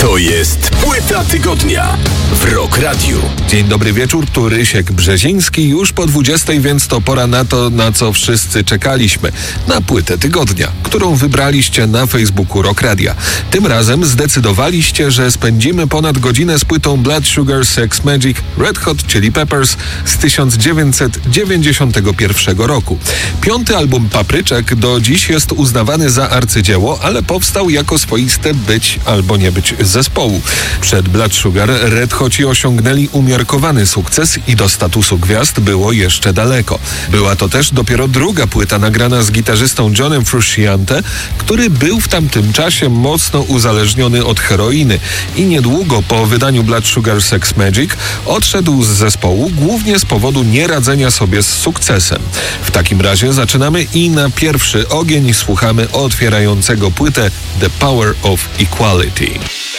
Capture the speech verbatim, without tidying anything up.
To jest Płyta Tygodnia w Rock Radiu. Dzień dobry wieczór, tu Rysiek Brzeziński. Już po dwudziestej, więc to pora na to, na co wszyscy czekaliśmy. Na Płytę Tygodnia, którą wybraliście na Facebooku Rock Radia. Tym razem zdecydowaliście, że spędzimy ponad godzinę z płytą Blood Sugar Sex Magik Red Hot Chili Peppers z tysiąc dziewięćset dziewięćdziesiątego pierwszego roku. Piąty album Papryczek do dziś jest uznawany za arcydzieło, ale powstał jako swoiste być albo nie być zespołu. Przed Blood Sugar Red Hoci osiągnęli umiarkowany sukces i do statusu gwiazd było jeszcze daleko. Była to też dopiero druga płyta nagrana z gitarzystą Johnem Frusciante, który był w tamtym czasie mocno uzależniony od heroiny i niedługo po wydaniu Blood Sugar Sex Magik odszedł z zespołu głównie z powodu nieradzenia sobie z sukcesem. W takim razie zaczynamy i na pierwszy ogień słuchamy otwierającego płytę The Power of Equality.